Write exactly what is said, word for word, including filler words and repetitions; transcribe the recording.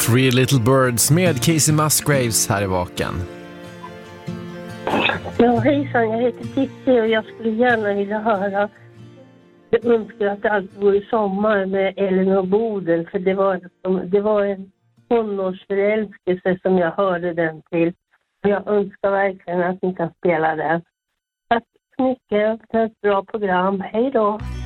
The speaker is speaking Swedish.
Three Little Birds med Casey Musgraves här i Vaken. Ja, hejsan, jag heter Titti och jag skulle gärna vilja höra. Jag önskar att det alltid vore sommar med Elinor Bodil, för det var, det var en tonårsförälskelse som jag hörde den till. Jag önskar verkligen att ni kan spela den. Tack så mycket för ett bra program. Hej då!